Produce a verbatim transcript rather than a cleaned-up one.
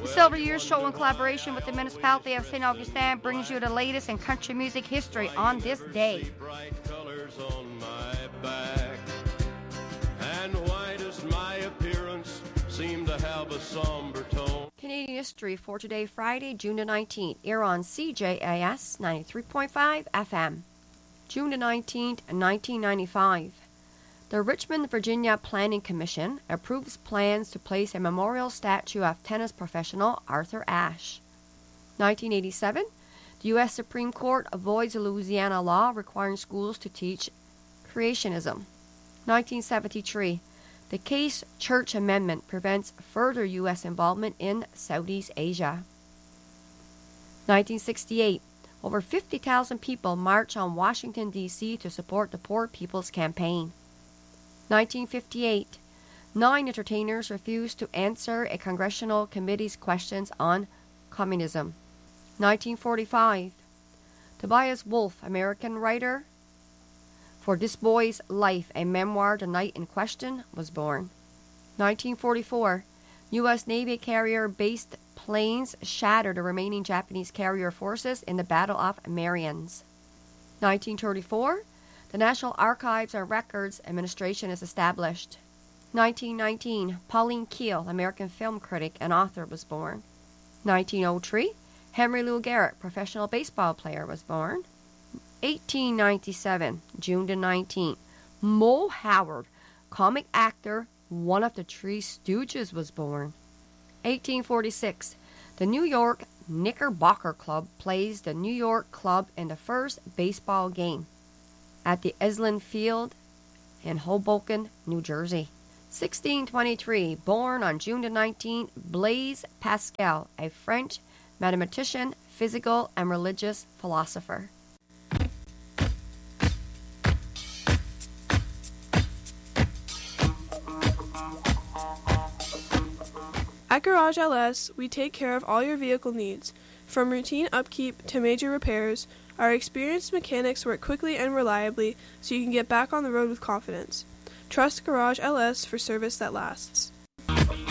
The Silver Years Show in collaboration with the municipality of Saint Augustin brings you the latest in country music history on this day. Bright colors on my back, and why does my appearance seem to have a somber tone? Canadian history for today, Friday, June the nineteenth, here on C J A S ninety-three point five F M. June the nineteenth, nineteen ninety-five. The Richmond, Virginia Planning Commission approves plans to place a memorial statue of tennis professional Arthur Ashe. nineteen eighty-seven. The U S Supreme Court avoids a Louisiana law requiring schools to teach creationism. nineteen seventy-three. The Case Church Amendment prevents further U S involvement in Southeast Asia. nineteen sixty-eight. Over fifty thousand people march on Washington, D C to support the Poor People's Campaign. nineteen fifty-eight. Nine entertainers refused to answer a congressional committee's questions on communism. nineteen forty-five. Tobias Wolff, American writer, for This Boy's Life, a memoir, The Night in Question, was born. nineteen forty-four. U S Navy carrier-based planes shattered the remaining Japanese carrier forces in the Battle of Marians. nineteen thirty-four. The National Archives and Records Administration is established. nineteen nineteen. Pauline Kael, American film critic and author, was born. nineteen oh three. Henry Lou Garrett, professional baseball player, was born. eighteen ninety-seven, June the nineteenth. Moe Howard, comic actor, one of the Three Stooges, was born. eighteen forty-six. The New York Knickerbocker Club plays the New York Club in the first baseball game at the Esalen Field in Hoboken, New Jersey. sixteen twenty-three. Born on June the nineteenth, Blaise Pascal, a French mathematician, physical, and religious philosopher. At Garage L S, we take care of all your vehicle needs. From routine upkeep to major repairs, our experienced mechanics work quickly and reliably so you can get back on the road with confidence. Trust Garage L S for service that lasts.